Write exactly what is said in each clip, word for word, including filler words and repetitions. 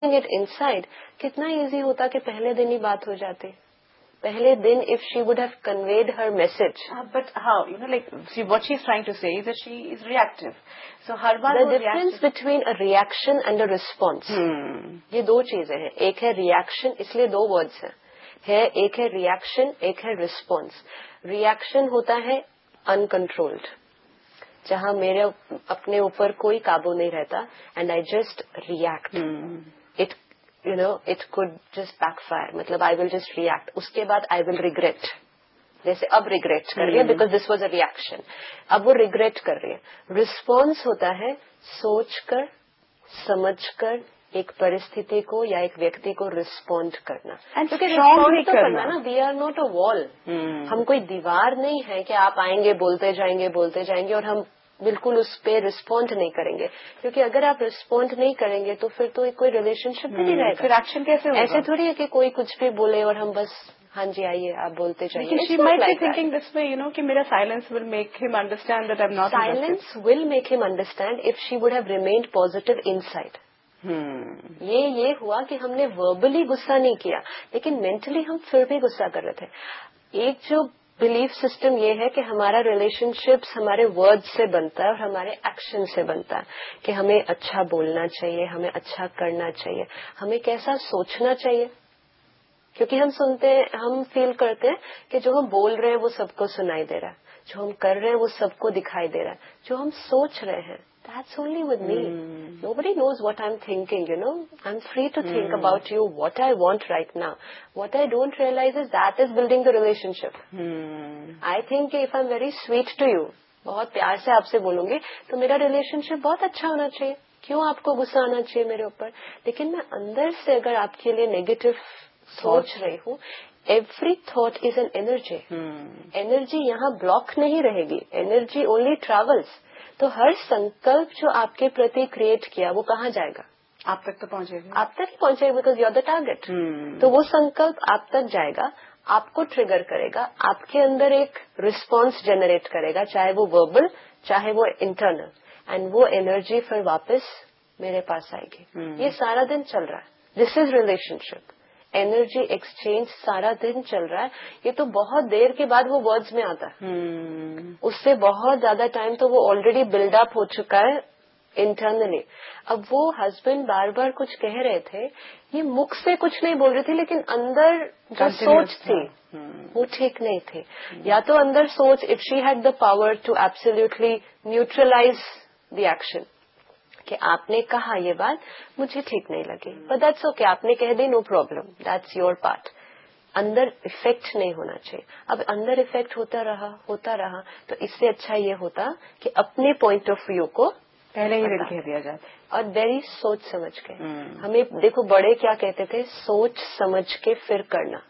it inside, कितना easy होता कि पहले दिन ही बात हो जाती. पहले दिन, if she would have conveyed her message. Uh, but how? You know, like see, what she's trying to say is that she is reactive. So her bar the वो difference reactive. between a reaction and a response. Hmm. ये दो चीजें हैं. एक है reaction, इसलिए दो words हैं. है एक है reaction, एक है response. Reaction होता है uncontrolled, जहाँ मेरे अपने ऊपर कोई काबू नहीं रहता, and I just react. Hmm. It, you know, it could just backfire. मतलब I will just react. उसके बाद I will regret. जैसे अब regret कर रही है because this was a reaction. अब वो regret कर रही है. Response होता है सोचकर, समझकर एक परिस्थिति को या एक व्यक्ति को रिस्पॉन्ड करना. क्योंकि रिस्पॉन्ड तो करना ना. We are not a wall. हम कोई दीवार नहीं है कि आप आएंगे बोलते जाएंगे बोलते जाएंगे और हम बिल्कुल उस पे रिस्पॉन्ड नहीं करेंगे. क्योंकि अगर आप रिस्पॉन्ड नहीं करेंगे तो फिर तो कोई रिलेशनशिप भी नहीं रहेगा. फिर एक्शन कैसे होगा? ऐसे थोड़ी है कि कोई कुछ भी बोले और हम बस हाँ जी आइए आप बोलते जाइए. She might be thinking this way, you know, कि मेरा silence will make him understand that I'm not interested. Silence will make him understand if she would have remained positive inside. Hmm. ये ये हुआ कि हमने वर्बली गुस्सा नहीं किया, लेकिन मेंटली हम फिर भी गुस्सा कर रहे थे. एक जो बिलीफ सिस्टम ये है कि हमारा रिलेशनशिप्स हमारे वर्ड से बनता है और हमारे एक्शन से बनता है, कि हमें अच्छा बोलना चाहिए, हमें अच्छा करना चाहिए, हमें कैसा सोचना चाहिए. क्योंकि हम सुनते हैं, हम फील करते हैं कि जो हम बोल रहे हैं वो सबको सुनाई दे रहा है, जो हम कर रहे हैं वो सबको दिखाई दे रहा है, जो हम सोच रहे हैं that's only with me. Hmm. Nobody knows what I'm thinking, you know. I'm free to think hmm. about you, what I want right now. What I don't realize is that is building the relationship. Hmm. I think if I'm very sweet to you, बहुत प्यार से आपसे बोलूंगी तो मेरा relationship बहुत अच्छा होना चाहिए. क्यों आपको गुस्सा आना चाहिए मेरे ऊपर? लेकिन मैं अंदर से अगर आपके लिए नेगेटिव सोच रही हूँ, every thought is an energy. Energy यहाँ ब्लॉक नहीं रहेगी. Energy only travels. तो हर संकल्प जो आपके प्रति क्रिएट किया वो कहाँ जाएगा? आप तक तो पहुंचेगा. आप तक ही पहुंचेगा because you are the target. तो वो संकल्प आप तक जाएगा, आपको ट्रिगर करेगा, आपके अंदर एक रिस्पॉन्स जनरेट करेगा, चाहे वो वर्बल चाहे वो इंटरनल, एंड वो एनर्जी फिर वापस मेरे पास आएगी. hmm. ये सारा दिन चल रहा है. This is relationship. Energy exchange सारा दिन चल रहा है. ये तो बहुत देर के बाद वो वर्ड्स में आता है. hmm. उससे बहुत ज्यादा टाइम तो वो ऑलरेडी बिल्डअप हो चुका है इंटरनली. अब वो हस्बैंड बार बार कुछ कह रहे थे, ये मुख से कुछ नहीं बोल रही थी, लेकिन अंदर जो सोच थी hmm. वो ठीक नहीं थी. hmm. या तो अंदर सोच, if she had the power to absolutely neutralise the action, कि आपने कहा ये बात मुझे ठीक नहीं लगी, बट दैट्स ओके, आपने कह दी, no problem, that's your part. अंदर इफेक्ट नहीं होना चाहिए. अब अंदर इफेक्ट होता रहा होता रहा तो इससे अच्छा ये होता कि अपने पॉइंट ऑफ व्यू को पहले ही दिन कह दिया जाता और वेरी सोच समझ के. hmm. हमें देखो बड़े क्या कहते थे, सोच समझ के फिर करना.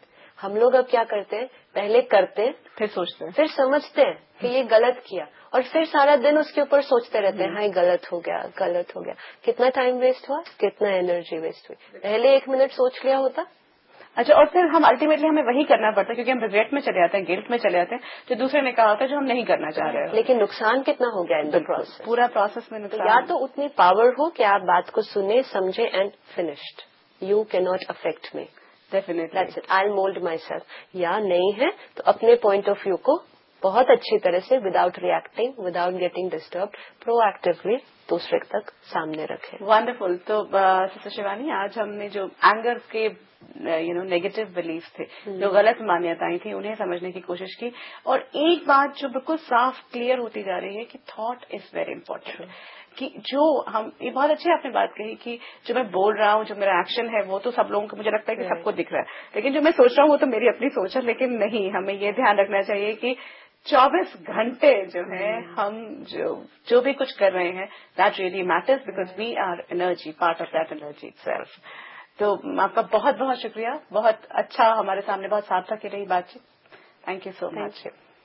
हम लोग अब क्या करते हैं, पहले करते फिर सोचते फिर समझते हैं कि ये गलत किया और फिर सारा दिन उसके ऊपर सोचते रहते हैं, हाँ गलत हो गया गलत हो गया. कितना टाइम वेस्ट हुआ, कितना एनर्जी वेस्ट हुई. पहले एक मिनट सोच लिया होता. अच्छा, और फिर हम अल्टीमेटली हमें वही करना पड़ता है क्योंकि हम रिग्रेट में चले जाते हैं, गिल्ट में चले जाते हैं, जो दूसरे ने कहा होता है जो हम नहीं करना चाह रहे हैं. लेकिन नुकसान कितना हो गया इन द प्रोसेस. पूरा प्रोसेस में नुकसान. या तो उतनी पावर हो कि आप बात को सुने समझे and finished. You can not affect me, definitely that's it, I will mould my self. या नहीं है तो अपने पॉइंट ऑफ व्यू को बहुत अच्छी तरह से without reacting, without getting disturb, proactively दूसरे तक सामने रखें. वंडरफुल. तो सिस्टर शिवानी, आज हमने जो एंगर के यू नो नेगेटिव बिलीफ थे, hmm. जो गलत मान्यताएं थी, उन्हें समझने की कोशिश की. और एक बात जो बिल्कुल साफ क्लियर होती जा रही है कि थॉट इज वेरी इंपॉर्टेंट. कि जो हम, ये बहुत अच्छी आपने बात कही कि जो मैं बोल रहा हूँ, जो मेरा एक्शन है, वो तो सब लोगों को मुझे लगता है कि सबको दिख रहा है, लेकिन जो मैं सोच रहा हूँ वो तो मेरी अपनी सोच है. लेकिन नहीं, हमें ये ध्यान रखना चाहिए कि चौबीस घंटे जो है hmm. हम जो जो भी कुछ कर रहे हैं, that really matters because we are energy, part of that energy itself. तो आपका बहुत बहुत शुक्रिया. बहुत अच्छा, हमारे सामने बहुत सार्थक की रही बातचीत. Thank you so much.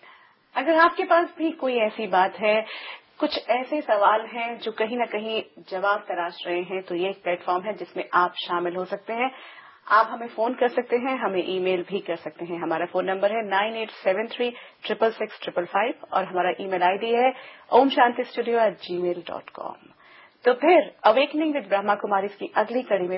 अगर आपके पास भी कोई ऐसी बात है, कुछ ऐसे सवाल हैं जो कहीं ना कहीं जवाब तलाश रहे हैं, तो ये एक प्लेटफॉर्म है जिसमें आप शामिल हो सकते हैं. आप हमें फोन कर सकते हैं, हमें ईमेल भी कर सकते हैं. हमारा फोन नंबर है nine eight seven three triple six triple five और हमारा ईमेल आईडी है ओम शांति स्टूडियो एट जी मेल डॉट कॉम. तो फिर अवेकनिंग विद ब्रह्मा कुमारी की अगली कड़ी में